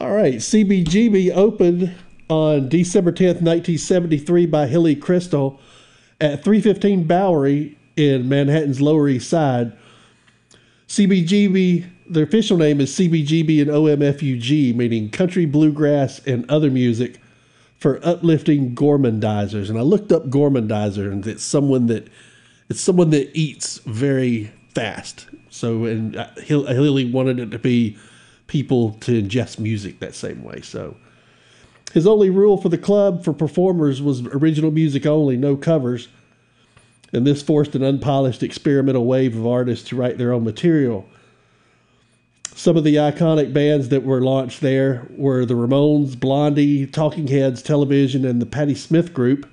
All right, CBGB opened on December 10th, 1973 by Hilly Crystal at 315 Bowery in Manhattan's Lower East Side. CBGB, their official name is CBGB and OMFUG, meaning Country, Bluegrass, and Other Music for Uplifting Gormandizers. And I looked up gormandizer, and it's someone that eats very fast. So, and Hilly wanted it to be people to ingest music that same way. So his only rule for the club for performers was original music only, no covers. And this forced an unpolished experimental wave of artists to write their own material. Some of the iconic bands that were launched there were the Ramones, Blondie, Talking Heads, Television, and the Patti Smith Group.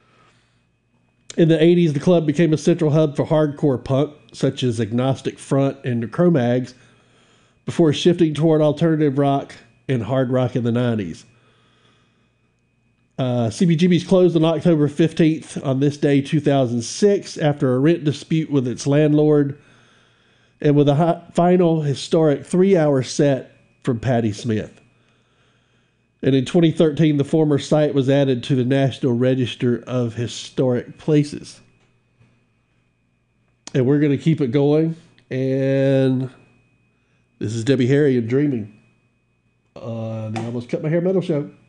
In the 80s, the club became a central hub for hardcore punk, such as Agnostic Front and the Cro-Mags, before shifting toward alternative rock and hard rock in the 90s. CBGB's closed on October 15th on this day, 2006, after a rent dispute with its landlord, and with a final historic 3-hour set from Patti Smith. And in 2013, the former site was added to the National Register of Historic Places. And we're going to keep it going. And this is Debbie Harry and Dreaming on the Almost Cut My Hair Metal Show.